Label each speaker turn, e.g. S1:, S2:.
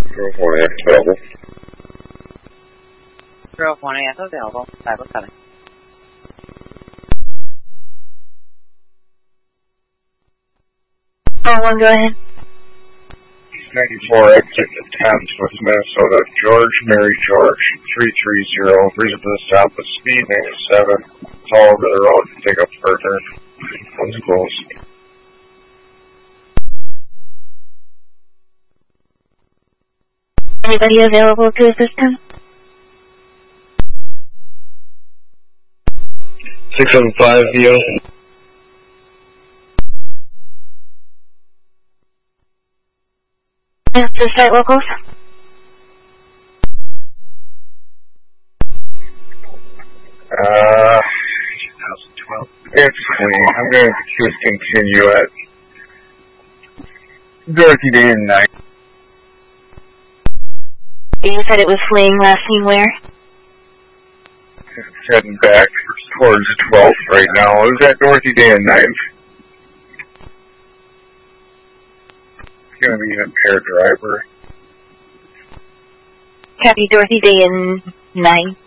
S1: 01AF available.
S2: 01AF available. 507.
S3: One, go ahead.
S1: 94 exit 10th with Minnesota. George, Mary George, 330. Reason for the stop was speed, 97. It's all over the road. Pick up further. Let's close.
S3: Anybody available to assist him?
S1: 675 VO.
S3: To site locals?
S1: It's clean. I'm going to just continue at Dorothy Day and Night.
S3: You said it was fleeing, last seen where?
S1: It's heading back towards 12th right now. It was at Dorothy Day and Night. It's going to be an impaired driver.
S3: Copy, Dorothy Day and 9.